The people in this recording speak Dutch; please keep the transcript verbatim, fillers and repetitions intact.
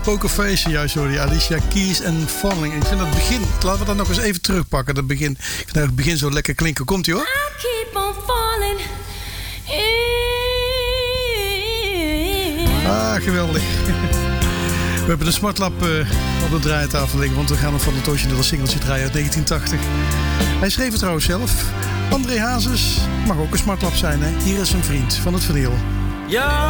Pokerface, juist hoor je Alicia Keys en Falling. Ik vind dat begin, laten we dat nog eens even terugpakken. Dat begin, ik vind het begin zo lekker klinken. Komt-ie hoor. I keep on falling in. Ah, geweldig. We hebben de Smartlap uh, op de draaitafel liggen, want we gaan hem van het originele singeltje draaien uit negentien tachtig. Hij schreef het trouwens zelf. André Hazes mag ook een Smartlap zijn, hè? Hier is een vriend van het verhaal. Ja.